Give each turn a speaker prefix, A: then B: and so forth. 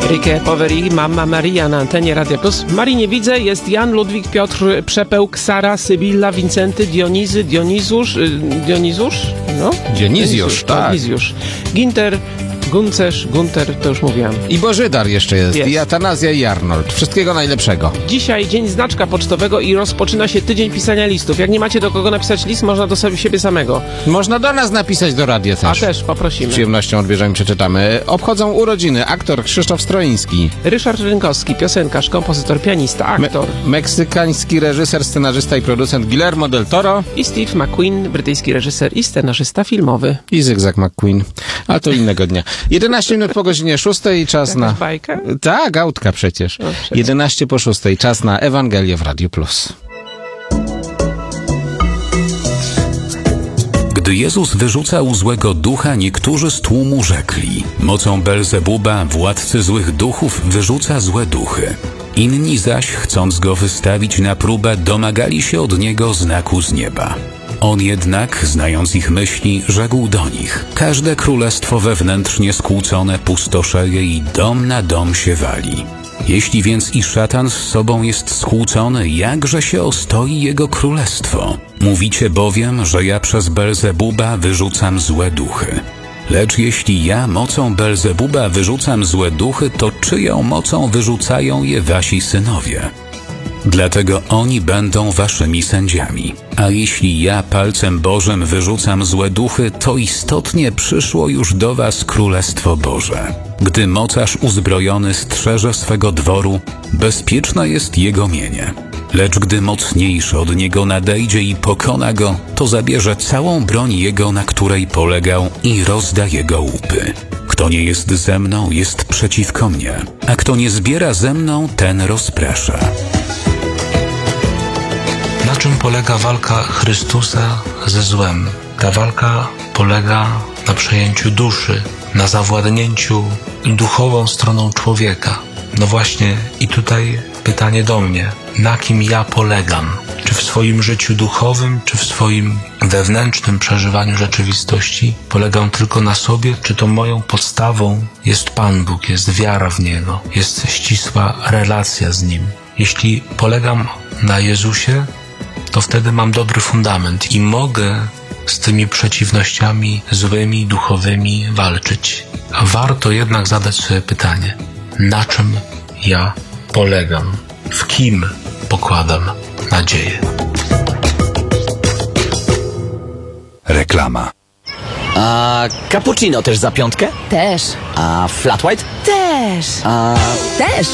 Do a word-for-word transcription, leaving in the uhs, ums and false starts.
A: Rike Poveri, Mamma Maria na antenie Radia Plus. Marii nie widzę, jest Jan, Ludwik, Piotr, Przepełk, Sara, Sybilla, Wincenty, Dionizy, Dionizusz, Dionizusz? No?
B: Dionizjusz, tak.
A: Dionizjusz. Ginter, Guncerz, Gunter, to już mówiłam.
B: I Bożydar jeszcze jest,
A: jest.
B: I Atanazja i Arnold. Wszystkiego najlepszego.
A: Dzisiaj dzień znaczka pocztowego i rozpoczyna się tydzień pisania listów. Jak nie macie do kogo napisać list, można do sobie siebie samego.
B: Można do nas napisać do radia też.
A: A też, poprosimy.
B: Z przyjemnością odbierzemy i przeczytamy. Obchodzą urodziny aktor Krzysztof Stroiński.
A: Ryszard Rynkowski, piosenkarz, kompozytor, pianista, aktor.
B: Me- meksykański reżyser, scenarzysta i producent Guillermo del Toro.
A: I Steve McQueen, brytyjski reżyser i scenarzysta filmowy.
B: I Zygzak McQueen. A to innego dnia. jedenaście minut po godzinie szóstej, czas
A: Jakaś
B: na...
A: bajka?
B: Tak, autka przecież.
A: O, przecież.
B: jedenaście po szóstej, czas na Ewangelię w Radiu Plus.
C: Gdy Jezus wyrzucał złego ducha, niektórzy z tłumu rzekli: mocą Belzebuba, władcy złych duchów, wyrzuca złe duchy. Inni zaś, chcąc go wystawić na próbę, domagali się od niego znaku z nieba. On jednak, znając ich myśli, rzekł do nich: każde królestwo wewnętrznie skłócone pustoszeje i dom na dom się wali. Jeśli więc i szatan z sobą jest skłócony, jakże się ostoi jego królestwo? Mówicie bowiem, że ja przez Belzebuba wyrzucam złe duchy. Lecz jeśli ja mocą Belzebuba wyrzucam złe duchy, to czyją mocą wyrzucają je wasi synowie? Dlatego oni będą waszymi sędziami. A jeśli ja palcem Bożym wyrzucam złe duchy, to istotnie przyszło już do was Królestwo Boże. Gdy mocarz uzbrojony strzeże swego dworu, bezpieczne jest jego mienie. Lecz gdy mocniejszy od niego nadejdzie i pokona go, to zabierze całą broń jego, na której polegał, i rozda jego łupy. Kto nie jest ze mną, jest przeciwko mnie, a kto nie zbiera ze mną, ten rozprasza.
D: Na czym polega walka Chrystusa ze złem? Ta walka polega na przejęciu duszy, na zawładnięciu duchową stroną człowieka. No właśnie, i tutaj pytanie do mnie: na kim ja polegam? Czy w swoim życiu duchowym, czy w swoim wewnętrznym przeżywaniu rzeczywistości polegam tylko na sobie, czy to moją podstawą jest Pan Bóg, jest wiara w Niego, jest ścisła relacja z Nim? Jeśli polegam na Jezusie, to wtedy mam dobry fundament i mogę z tymi przeciwnościami złymi, duchowymi walczyć. A warto jednak zadać sobie pytanie: na czym ja polegam? W kim pokładam nadzieję?
E: Reklama.
F: A cappuccino też za piątkę?
G: Też.
F: A flat white?
G: Też.
F: A
G: Też.